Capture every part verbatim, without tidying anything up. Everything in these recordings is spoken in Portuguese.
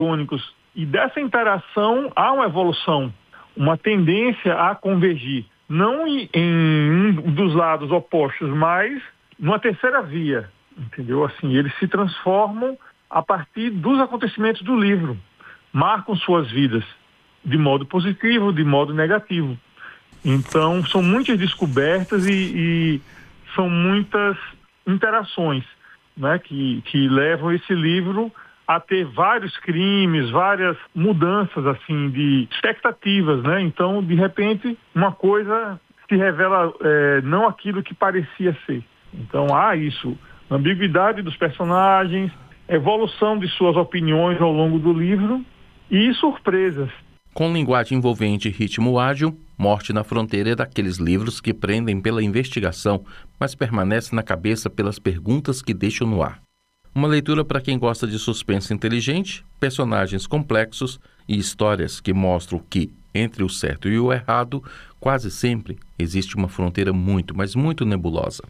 antagônicos. E dessa interação há uma evolução, uma tendência a convergir. Não em um dos lados opostos, mas numa terceira via, entendeu? Assim, eles se transformam a partir dos acontecimentos do livro, marcam suas vidas de modo positivo, de modo negativo. Então, são muitas descobertas e, e são muitas interações, né, que, que levam esse livro a ter vários crimes, várias mudanças assim de expectativas, né? Então, de repente, uma coisa se revela é, não aquilo que parecia ser. Então, há isso, ambiguidade dos personagens, evolução de suas opiniões ao longo do livro e surpresas. Com linguagem envolvente e ritmo ágil, Morte na Fronteira é daqueles livros que prendem pela investigação, mas permanecem na cabeça pelas perguntas que deixam no ar. Uma leitura para quem gosta de suspense inteligente, personagens complexos e histórias que mostram que, entre o certo e o errado, quase sempre existe uma fronteira muito, mas muito nebulosa.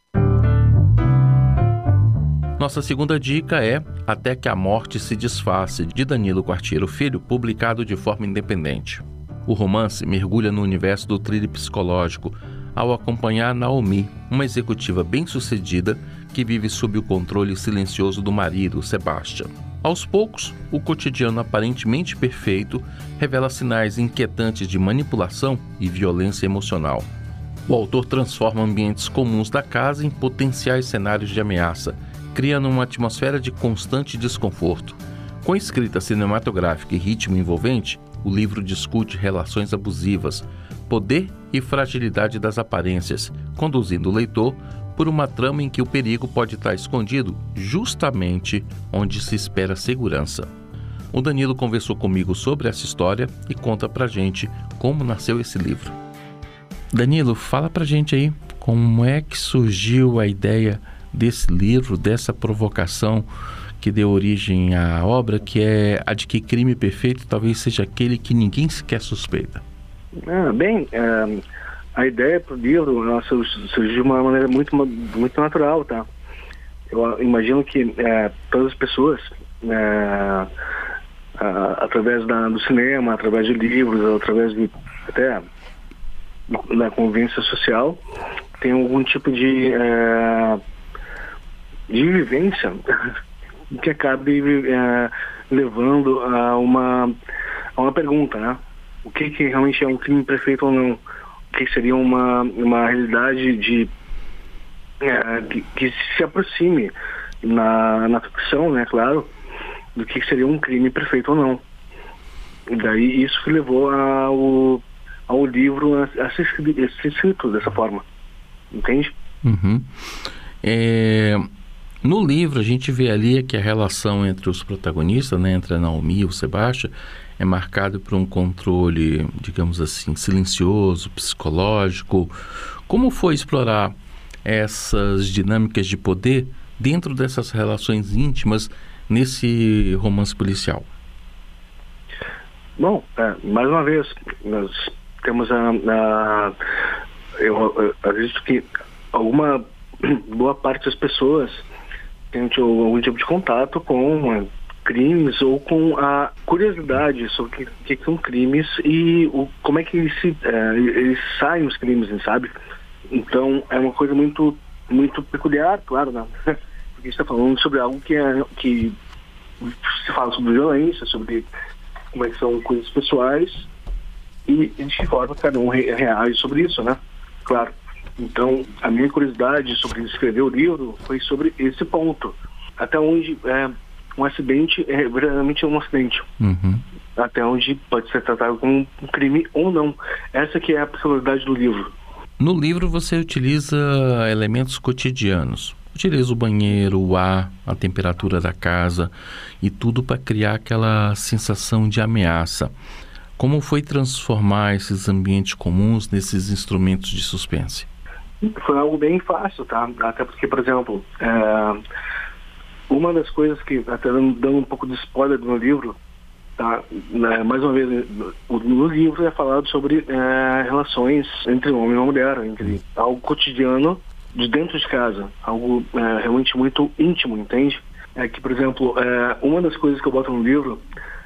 Nossa segunda dica é Até que a Morte se Disfarce, de Danilo Quartiero Filho, publicado de forma independente. O romance mergulha no universo do thriller psicológico ao acompanhar Naomi, uma executiva bem-sucedida que vive sob o controle silencioso do marido, Sebastian. Aos poucos, o cotidiano aparentemente perfeito revela sinais inquietantes de manipulação e violência emocional. O autor transforma ambientes comuns da casa em potenciais cenários de ameaça, criando uma atmosfera de constante desconforto. Com escrita cinematográfica e ritmo envolvente, o livro discute relações abusivas, poder e fragilidade das aparências, conduzindo o leitor por uma trama em que o perigo pode estar escondido justamente onde se espera segurança. O Danilo conversou comigo sobre essa história e conta pra gente como nasceu esse livro. Danilo, fala pra gente aí como é que surgiu a ideia desse livro, dessa provocação que deu origem à obra, que é a de que crime perfeito talvez seja aquele que ninguém sequer suspeita. Ah, bem, é, a ideia para o livro ela surgiu de uma maneira muito, muito natural, tá? Eu imagino que é, todas as pessoas, é, a, através da, do cinema, através de livros, através de até da convivência social, tem algum tipo de, é, de vivência que acabe é, levando a uma, a uma pergunta, né? O que, que realmente é um crime perfeito ou não? O que seria uma, uma realidade de, é, que, que se aproxime na, na ficção, né, claro, do que seria um crime perfeito ou não. E daí isso que levou ao, ao livro a, a ser escrito dessa forma. Entende? Uhum. É... No livro, a gente vê ali que a relação entre os protagonistas, né, entre a Naomi e o Sebastian, é marcada por um controle, digamos assim, silencioso, psicológico. Como foi explorar essas dinâmicas de poder dentro dessas relações íntimas nesse romance policial? Bom, é, mais uma vez, nós temos a... a eu, eu acredito que alguma boa parte das pessoas tem algum tipo de contato com uh, crimes ou com a curiosidade sobre o que, que são crimes e o, como é que eles, se, uh, eles saem os crimes, sabe? Então é uma coisa muito, muito peculiar, claro, né? Porque a gente está falando sobre algo que, é, que se fala sobre violência, sobre como é que são coisas pessoais e de que forma cada um re- reage sobre isso, né? Claro. Então, a minha curiosidade sobre escrever o livro foi sobre esse ponto. Até onde é, um acidente é verdadeiramente um acidente. Uhum. Até onde pode ser tratado como um crime ou não. Essa que é a personalidade do livro. No livro você utiliza elementos cotidianos. Utiliza o banheiro, o ar, a temperatura da casa e tudo para criar aquela sensação de ameaça. Como foi transformar esses ambientes comuns nesses instrumentos de suspense? Foi algo bem fácil, tá? Até porque, por exemplo, é, uma das coisas que, até dando um pouco de spoiler no livro, tá? É, mais uma vez, no livro é falado sobre é, relações entre homem e uma mulher, entre algo cotidiano de dentro de casa, algo é, realmente muito íntimo, entende? É que, por exemplo, é, uma das coisas que eu boto no livro